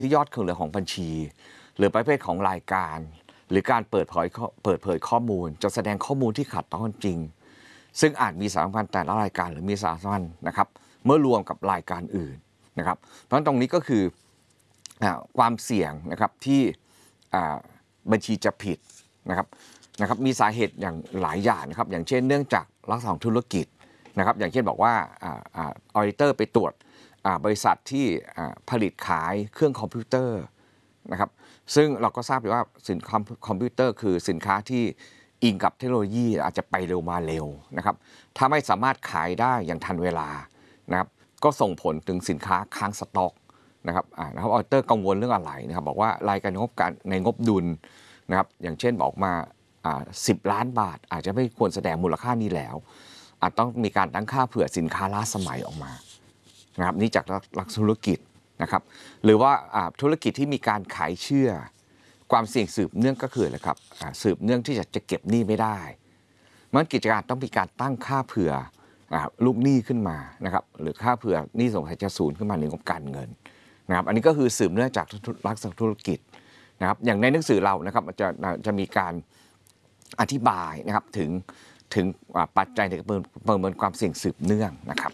ที่ยอดคงเหลือของบัญชีหรือประเภทของรายการหรือการเปิดเผยข้อมูลจะแสดงข้อมูลที่ขัดต่อความจริงซึ่งอาจมีสารสัมพันธ์แต่ละรายการหรือมีสารสัมพันธ์นะครับเมื่อรวมกับรายการอื่นนะครับเพราะฉะนั้นตรงนี้ก็คือความเสี่ยงนะครับที่บัญชีจะผิดนะครับมีสาเหตุอย่างหลายอย่างนะครับอย่างเช่นเนื่องจากลักษณะของธุรกิจนะครับอย่างเช่นบอกว่าออดิเตอร์ไปตรวจบริษัทที่ผลิตขายเครื่องคอมพิวเตอร์นะครับซึ่งเราก็ทราบอยู่ว่าสินค้าคอมพิวเตอร์คือสินค้าที่อิงกับเทคโนโลยีอาจจะไปเร็วมาเร็วนะครับถ้าไม่สามารถขายได้อย่างทันเวลานะครับก็ส่งผลถึงสินค้าค้างสต็อกนะครับออดิเตอร์กังวลเรื่องอะไรนะครับบอกว่ารายการงบการในงบดุลนะครับอย่างเช่นบอกมา10 ล้านบาทอาจจะไม่ควรแสดงมูลค่านี้แล้วอาจต้องมีการตั้งค่าเผื่อสินค้าล้าสมัยออกมานะครับนี่จากลักษณะธุรกิจนะครับหรือว่าธุรกิจที่มีการขายเชื่อความเสี่ยงสืบเนื่องก็คืออะไรครับสืบเนื่องที่จะเก็บหนี้ไม่ได้มันกิจการต้องมีการตั้งค่าเผื่อลูกหนี้ขึ้นมานะครับหรือค่าเผื่อหนี้สงสัยจะศูนย์ขึ้นมาในงบการเงินนะครับอันนี้ก็คือสืบเนื่องจากลักษณะธุรกิจนะครับอย่างในหนังสือเรานะครับจะมีการอธิบายนะครับถึงปัจจัยในการประเมินความเสี่ยงสืบเนื่องนะครับ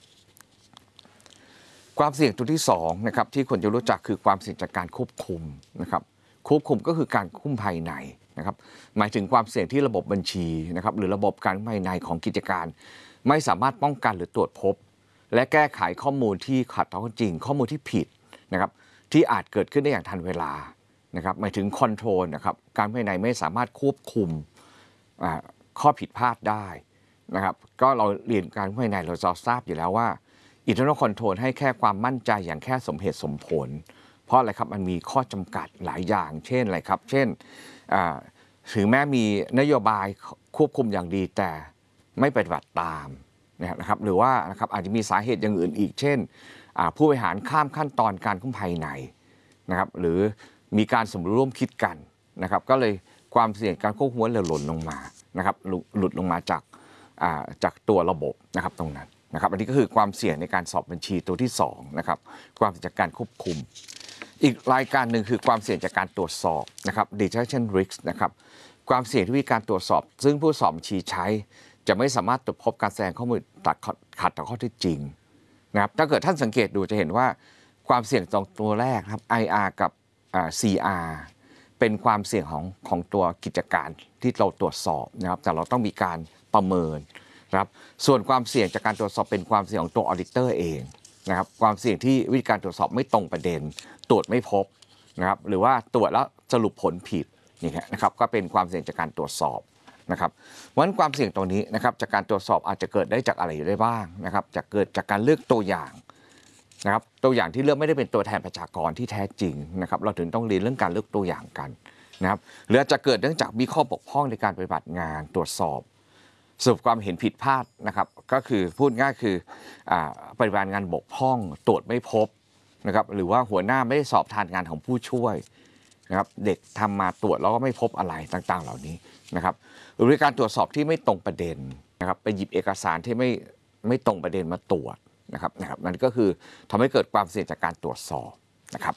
ความเสี่ยงตัวที่2นะครับที่ควรจะรู้จักคือความเสี่ยงจากการควบคุมนะครับควบคุมก็คือการควบคุมภายในนะครับหมายถึงความเสี่ยงที่ระบบบัญชีนะครับหรือระบบการภายในของกิจการไม่สามารถป้องกันหรือตรวจพบและแก้ไขข้อมูลที่ขัดต่อความจริงข้อมูลที่ผิดนะครับที่อาจเกิดขึ้นได้อย่างทันเวลานะครับหมายถึงคอนโทรลนะครับการภายในไม่สามารถควบคุมข้อผิดพลาดได้นะครับก็เราเรียนการภายในเราจะทราบอยู่แล้วว่าinternal control ให้แค่ความมั่นใจอย่างแค่สมเหตุสมผลเพราะอะไรครับมันมีข้อจำกัดหลายอย่างเช่นอะไรครับเช่นถึงแม้มีนโยบายควบคุมอย่างดีแต่ไม่ปฏิบัติตามนะครับหรือว่านะครับอาจจะมีสาเหตุอย่างอื่นอีกเช่นผู้บริหารข้ามขั้นตอนการควบคุมภายในนะครับหรือมีการสมรู้ร่วมคิดกันนะครับก็เลยความเสี่ยงการควบคุมเลยหล่นลงมานะครับหลุดลงมาจากตัวระบบนะครับตรงนั้นนะครับอันนี้ก็คือความเสี่ยงในการสอบบัญชีตัวที่2นะครับความเสี่ยงจากการควบคุมอีกรายการหนึ่งคือความเสี่ยงจากการตรวจสอบนะครับ detection risk นะครับความเสี่ยงที่มีการตรวจสอบซึ่งผู้สอบบัญชีใช้จะไม่สามารถตรวจพบการแสดงข้อมูลขัดต่อข้อเท็จจริงนะครับถ้าเกิดท่านสังเกตดูจะเห็นว่าความเสี่ยงตรงตัวแรกครับ IR กับCR เป็นความเสี่ยงของตัวกิจการที่เราตรวจสอบนะครับแต่เราต้องมีการประเมินครับส่วนความเสี่ยงจากการตรวจสอบเป็นความเสี่ยงของตัวออดิเตอร์เองนะครับความเสี่ยงที่วิธีการตรวจสอบไม่ตรงประเด็นตรวจไม่พบนะครับหรือว่าตรวจแล้วสรุปผลผิดอย่างเงี้ยนะครับก็เป็นความเสี่ยงจากการตรวจสอบนะครับเพราะฉะนั้นความเสี่ยงตรงนี้นะครับจากการตรวจสอบอาจจะเกิดได้จากอะไรได้บ้างนะครับจะเกิดจากการเลือกตัวอย่างนะครับตัวอย่างที่เลือกไม่ได้เป็นตัวแทนประชากรที่แท้จริงนะครับเราถึงต้องเรียนเรื่องการเลือกตัวอย่างกันนะครับหรือจะเกิดเนื่องจากมีข้อบกพร่องในการปฏิบัติงานตรวจสอบสรุปความเห็นผิดพลาดนะครับก็คือพูดง่ายคือปฏิบัติงานบกพร่องตรวจไม่พบนะครับหรือว่าหัวหน้าไม่ได้สอบทานงานของผู้ช่วยนะครับเด็กทำมาตรวจแล้วก็ไม่พบอะไรต่างๆเหล่านี้นะครับหรือการตรวจสอบที่ไม่ตรงประเด็นนะครับไปหยิบเอกสารที่ไม่ตรงประเด็นมาตรวจนะครับนั่นก็คือทำให้เกิดความเสี่ยงจากการตรวจสอบนะครับ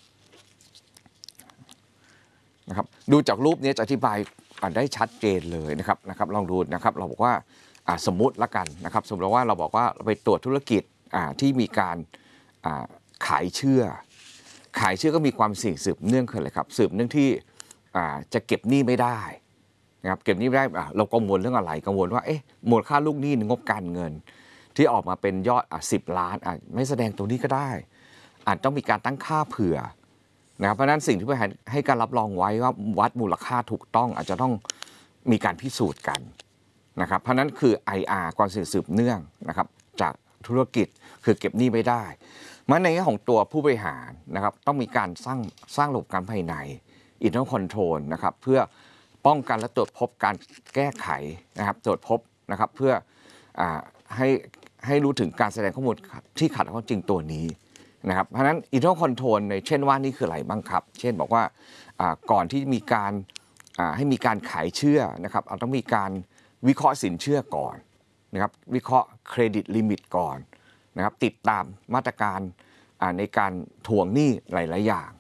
ดูจากรูปนี้จะอธิบายได้ชัดเจนเลยนะครับลองดูนะครับเราบอกว่าสมมุติละกันนะครับสมมติว่าเราบอกว่าเราไปตรวจธุรกิจที่มีการขายเชื่อก็มีความเสี่ยงสืบเนื่องคืออะไรครับสืบเนื่องที่จะเก็บหนี้ไม่ได้นะครับเก็บหนี้ไม่ได้เรากังวลเรื่องอะไรกังวลว่ามูลค่าลูกหนี้ในงบการเงินที่ออกมาเป็นยอด10 ล้านไม่แสดงตรงนี้ก็ได้อาจต้องมีการตั้งค่าเผื่อนะครับเพราะนั้นสิ่งที่ให้การรับรองไว้ว่าวัดมูลค่าถูกต้องอาจจะต้องมีการพิสูจน์กันนะครับเพราะนั้นคือ IR ความเสี่ยงสืบเนื่องนะครับจากธุรกิจคือเก็บหนี้ไม่ได้ในแง่ของตัวผู้บริหารนะครับต้องมีการสร้างระบบการภายใน internal control นะครับเพื่อป้องกันและตรวจพบการแก้ไขนะครับตรวจพบนะครับเพื่อให้รู้ถึงการแสดงข้อมูลที่ขัดต่อความจริงตัวนี้นะครับเพราะฉะนั้น internal control ในเช่นว่านี่คืออะไรบ้างครับเช่นบอกว่าก่อนที่มีการให้มีการขายเชื่อนะครับต้องมีการวิเคราะห์สินเชื่อก่อนนะครับวิเคราะห์เครดิตลิมิตก่อนนะครับติดตามมาตรการในการทวงหนี้หลายๆอย่าง